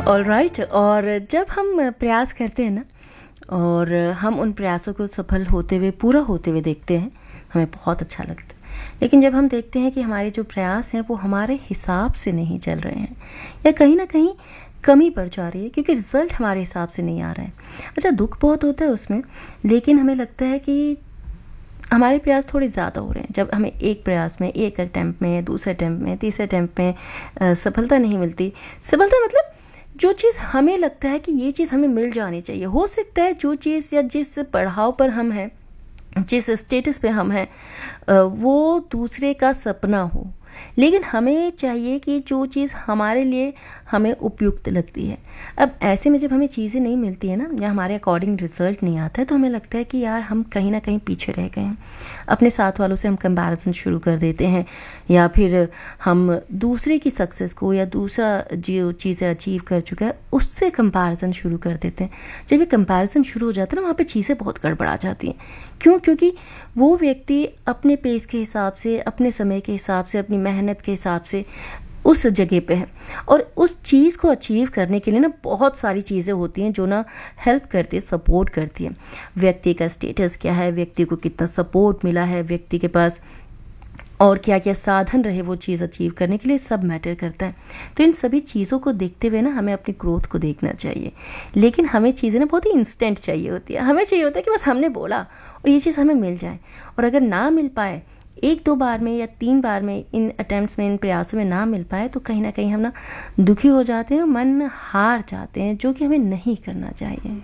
Alright. और जब हम प्रयास करते हैं ना और हम उन प्रयासों को सफल होते हुए पूरा होते हुए देखते हैं, हमें बहुत अच्छा लगता है। लेकिन जब हम देखते हैं कि हमारे जो प्रयास हैं वो हमारे हिसाब से नहीं चल रहे हैं या कहीं ना कहीं कमी पड़ जा रही है क्योंकि रिज़ल्ट हमारे हिसाब से नहीं आ रहा है, अच्छा दुख बहुत होता है उसमें। लेकिन हमें लगता है कि हमारे प्रयास थोड़े ज़्यादा हो रहे हैं। जब हमें एक प्रयास में, एक अटैम्प्ट में, दूसरे अटैम्प्ट में, तीसरे अटैम्प्ट में सफलता नहीं मिलती। सफलता मतलब जो चीज़ हमें लगता है कि ये चीज़ हमें मिल जानी चाहिए। हो सकता है जो चीज़ या जिस पड़ाव पर हम हैं, जिस स्टेटस पे हम हैं, वो दूसरे का सपना हो, लेकिन हमें चाहिए कि जो चीज़ हमारे लिए हमें उपयुक्त लगती है। अब ऐसे में जब हमें चीज़ें नहीं मिलती है ना या हमारे अकॉर्डिंग रिजल्ट नहीं आता है तो हमें लगता है कि यार हम कहीं ना कहीं पीछे रह गए हैं। अपने साथ वालों से हम कंपैरिजन शुरू कर देते हैं या फिर हम दूसरे की सक्सेस को या दूसरा जो चीज़ें अचीव कर चुका है उससे कंपैरिजन शुरू कर देते हैं। जब ये कंपैरिजन शुरू हो जाता है ना वहाँ पे चीज़ें बहुत गड़बड़ा जाती हैं। क्यों? क्योंकि वो व्यक्ति अपने पेस के हिसाब से, अपने समय के हिसाब से, अपनी मेहनत के हिसाब से उस जगह पे है और उस चीज़ को अचीव करने के लिए ना बहुत सारी चीज़ें होती हैं जो ना हेल्प करती है, सपोर्ट करती है। व्यक्ति का स्टेटस क्या है, व्यक्ति को कितना सपोर्ट मिला है, व्यक्ति के पास और क्या क्या साधन रहे वो चीज़ अचीव करने के लिए, सब मैटर करता है। तो इन सभी चीज़ों को देखते हुए ना हमें अपनी ग्रोथ को देखना चाहिए। लेकिन हमें चीज़ें ना बहुत ही इंस्टेंट चाहिए होती है। हमें चाहिए होता है कि बस हमने बोला और ये चीज़ हमें मिल जाए। और अगर ना मिल पाए, एक दो बार में या 3 बार में, इन अटेम्प्ट्स में, इन प्रयासों में ना मिल पाए तो कहीं ना कहीं हम ना दुखी हो जाते हैं, मन हार जाते हैं, जो कि हमें नहीं करना चाहिए।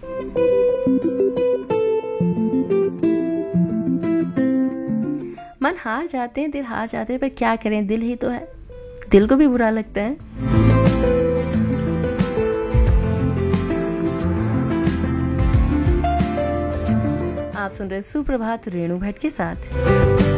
मन हार जाते हैं, दिल हार जाते हैं, पर क्या करें, दिल ही तो है, दिल को भी बुरा लगता है। आप सुन रहे सुप्रभात रेणु भट्ट के साथ।